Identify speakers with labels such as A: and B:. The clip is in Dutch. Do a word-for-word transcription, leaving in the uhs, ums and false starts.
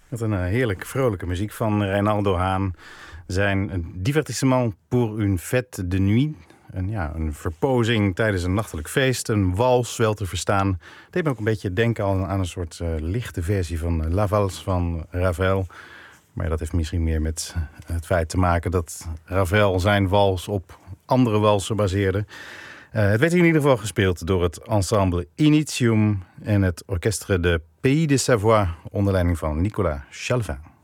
A: Wat een uh, heerlijk vrolijke muziek van Reynaldo Haan. Zijn divertissement pour une fête de nuit. Een, ja, een verpozing tijdens een nachtelijk feest. Een wals wel te verstaan. Het deed me ook een beetje denken aan, aan een soort uh, lichte versie van uh, La Valse van Ravel. Maar dat heeft misschien meer met het feit te maken dat Ravel zijn wals op andere walsen baseerde. Uh, het werd in ieder geval gespeeld door het ensemble Initium en het orchestre de Pays de Savoie onder leiding van Nicolas Chalvin.